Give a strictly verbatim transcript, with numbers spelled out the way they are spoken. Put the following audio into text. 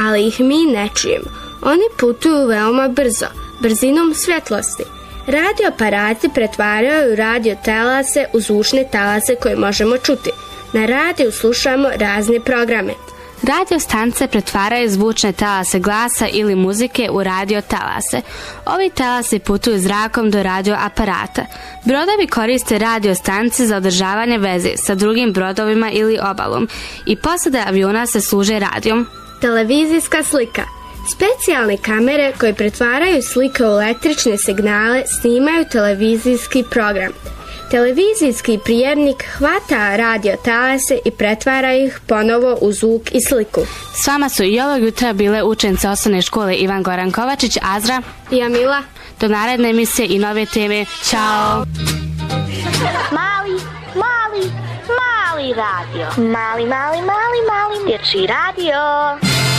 ali ih mi ne čujemo. Oni putuju veoma brzo, brzinom svjetlosti. Radioaparati pretvaraju radio talase u zvučne talase koje možemo čuti. Na radiju slušamo razne programe. Radio stanice pretvaraju zvučne talase glasa ili muzike u radio talase. Ovi talasi putuju zrakom do radio aparata. Brodovi koriste radio stanice za održavanje veze sa drugim brodovima ili obalom i posade aviona se služe radijom. Televizijska slika. Specijalne kamere koje pretvaraju slike u električne signale snimaju televizijski program. Televizijski prijemnik hvata radio talase i pretvara ih ponovo u zvuk i sliku. S vama su i ovog jutra bile učenice osnovne škole Ivan Goran Kovačić, Azra i Amila. Do naredne emisije i nove teme. Ćao! Mali, mali, mali radio. Mali, mali, mali, mali dječji radio.